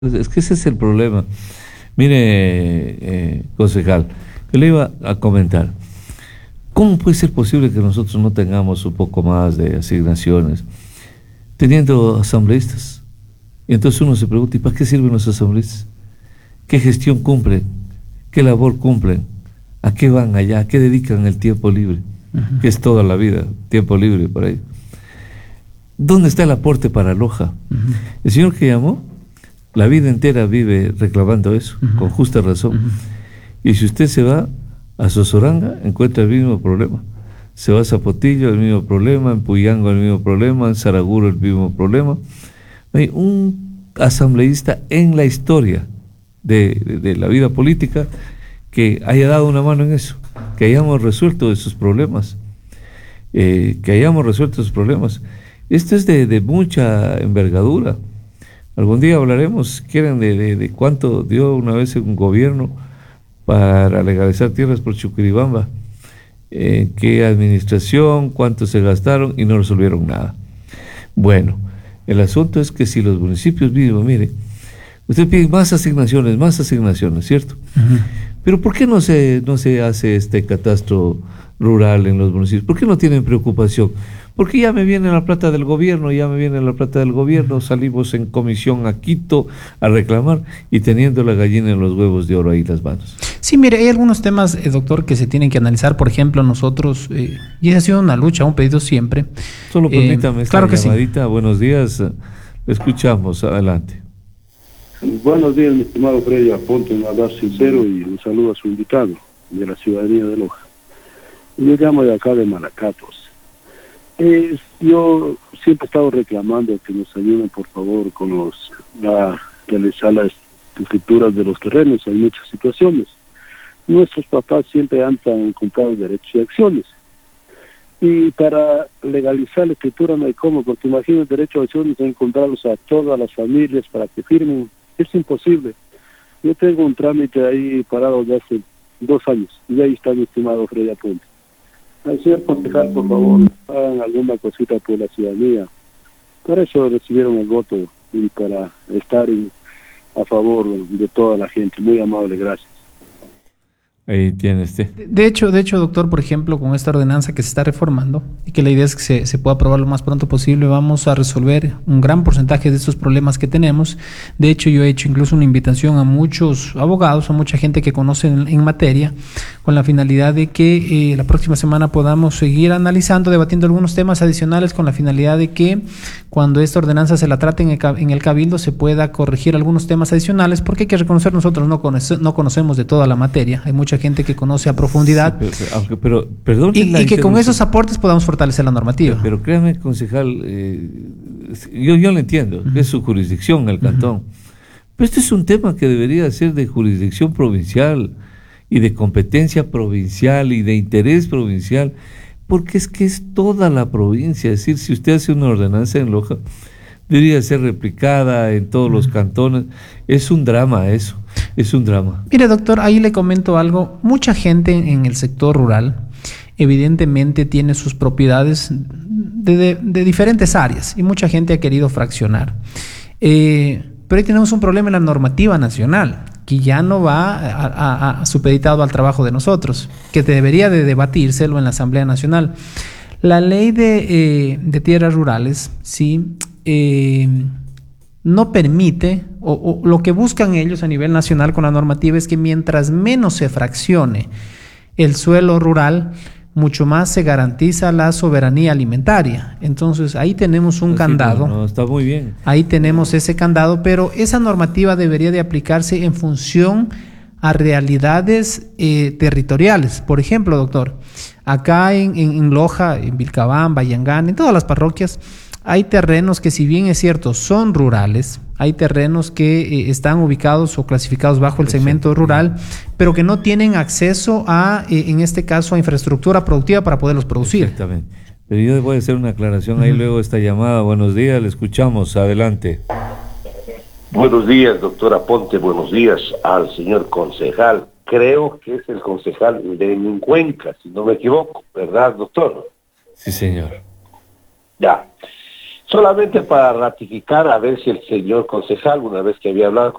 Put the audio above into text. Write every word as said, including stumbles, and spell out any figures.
Es que ese es el problema. Mire, eh, concejal, yo le iba a comentar, ¿cómo puede ser posible que nosotros no tengamos un poco más de asignaciones teniendo asambleístas? Y entonces uno se pregunta, ¿y para qué sirven los asambleístas? ¿Qué gestión cumplen? ¿Qué labor cumplen? ¿A qué van allá? ¿A qué dedican el tiempo libre? Uh-huh. Que es toda la vida, tiempo libre para ellos. ¿Dónde está el aporte para Loja? Uh-huh. El señor que llamó, la vida entera vive reclamando eso, uh-huh, con justa razón. Uh-huh. Y si usted se va a Sozoranga, encuentra el mismo problema. Se va a Zapotillo, el mismo problema. En Puyango, el mismo problema. En Saraguro, el mismo problema. Hay un asambleísta en la historia de, de, de la vida política que haya dado una mano en eso, que hayamos resuelto esos problemas, eh, que hayamos resuelto esos problemas. Esto es de, de mucha envergadura. Algún día hablaremos, quieren, de, de, de cuánto dio una vez un gobierno para legalizar tierras por Chuquiribamba, eh, qué administración, cuánto se gastaron y no resolvieron nada. Bueno, el asunto es que si los municipios mismos, mire, usted pide más asignaciones, más asignaciones, ¿cierto? Uh-huh. Pero ¿por qué no se, no se hace este catastro rural en los municipios? ¿Por qué no tienen preocupación? Porque ya me viene la plata del gobierno, ya me viene la plata del gobierno, salimos en comisión a Quito a reclamar y teniendo la gallina en los huevos de oro ahí las manos. Sí, mire, hay algunos temas, eh, doctor, que se tienen que analizar. Por ejemplo, nosotros, eh, y ha sido una lucha, un pedido siempre. Solo permítame eh, esta claro que llamadita. Sí. Buenos días, le escuchamos, adelante. Buenos días, mi estimado Freddy Aponte, un abrazo sincero y un saludo a su invitado de la ciudadanía de Loja. Yo llamo de acá de Malacatos. Eh, yo siempre he estado reclamando que nos ayuden, por favor, con los la realizar las escrituras de los terrenos. Hay muchas situaciones. Nuestros papás siempre han comprado derechos y acciones. Y para legalizar la escritura no hay cómo, porque imagínate, derechos y acciones, encontrarlos a todas las familias para que firmen. Es imposible. Yo tengo un trámite ahí parado de hace dos años, y ahí está mi estimado Freddy Aponte. Al señor concejal, por favor, hagan alguna cosita por la ciudadanía. Para eso recibieron el voto y para estar en, a favor de toda la gente. Muy amable, gracias. Ahí tiene usted. De hecho, de hecho, doctor, por ejemplo, con esta ordenanza que se está reformando y que la idea es que se, se pueda aprobar lo más pronto posible, vamos a resolver un gran porcentaje de estos problemas que tenemos. De hecho, yo he hecho incluso una invitación a muchos abogados, a mucha gente que conoce en, en materia, con la finalidad de que eh, la próxima semana podamos seguir analizando, debatiendo algunos temas adicionales, con la finalidad de que cuando esta ordenanza se la trate en el, en el Cabildo se pueda corregir algunos temas adicionales, porque hay que reconocer, nosotros no, conoce, no conocemos de toda la materia, hay mucha gente que conoce a profundidad, sí, pero, aunque, pero, perdón, y, y que con esos aportes podamos fortalecer la normativa. Pero, pero créame, concejal, eh, yo, yo lo entiendo, uh-huh, que es su jurisdicción, el cantón, uh-huh, pero este es un tema que debería ser de jurisdicción provincial y de competencia provincial y de interés provincial, porque es que es toda la provincia. Es decir, si usted hace una ordenanza en Loja, debería ser replicada en todos los cantones. Es un drama eso, es un drama. Mire, doctor, ahí le comento algo. Mucha gente en el sector rural evidentemente tiene sus propiedades de, de, de diferentes áreas y mucha gente ha querido fraccionar. Eh, pero ahí tenemos un problema en la normativa nacional, que ya no va a, a, a supeditado al trabajo de nosotros, que debería de debatírselo en la Asamblea Nacional. La ley de, eh, de tierras rurales, sí, eh, no permite, o, o lo que buscan ellos a nivel nacional con la normativa es que mientras menos se fraccione el suelo rural, mucho más se garantiza la soberanía alimentaria. Entonces ahí tenemos un sí, candado. No, no, está muy bien. Ahí tenemos ese candado, pero esa normativa debería de aplicarse en función a realidades eh, territoriales. Por ejemplo, doctor, acá en, en, en Loja, en Vilcabamba, Yangán, en todas las parroquias, hay terrenos que, si bien es cierto, son rurales, hay terrenos que eh, están ubicados o clasificados bajo el segmento rural, pero que no tienen acceso a, eh, en este caso, a infraestructura productiva para poderlos producir. Exactamente. Pero yo voy a hacer una aclaración uh-huh. ahí luego esta llamada. Buenos días, le escuchamos. Adelante. Buenos días, doctora Ponte. Buenos días al señor concejal. Creo que es el concejal de Mincuenca, si no me equivoco, ¿verdad, doctor? Sí, señor. Ya. Solamente para ratificar, a ver si el señor concejal, una vez que había hablado